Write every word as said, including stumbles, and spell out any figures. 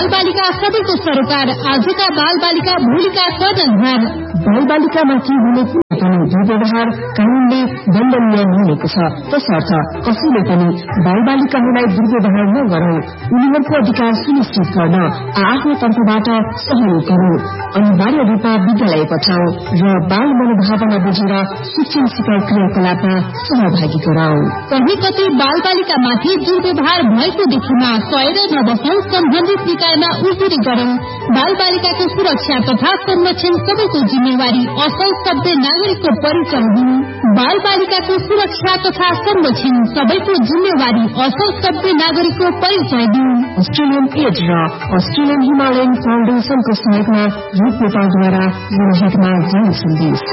बालिका सबैको सरोकार, आजका बाल बालिका भोलिका कर्णधार। बाल बालिकामाथि हुने कुनै पनि दुर्व्यवहार कानूनले दण्डनीय हुनेको छ। तसर्थ कसैले पनि बाल बालिकाहरूलाई दुर्व्यवहार नगरौं, उनीहरूको अधिकार सुनिश्चित गर्न आफ्नो तर्फबाट सहयोग गरौं, अनिवार्य रूपमा विद्यालय पठाऊ र बाल मनोभावना बुझेर शिक्षण सिकाइ क्रियाकलापमा सहभागी गराऊ। कहीँ कतै बाल बालिकामाथि दुर्व्यवहार भएको देखेमा सहेर नबसौं, सम्बन्धित निकायमा उजुरी गरौं। बाल बालिकाको सुरक्षा तथा संरक्षण सबैको जिम्मेवारी, असल सभ्य नागरिकको परिचय दिनु। बाल बालिकाको सुरक्षा तथा संरक्षण सबैको जिम्मेवारी, असल सभ्य नागरिकको परिचय दिनु। अस्ट्रेलियन एड र अस्ट्रेलियन हिमालयन फाउन्डेशनको सहयोगमा रूप नेपालद्वारा जनहितमा जारी सन्देश।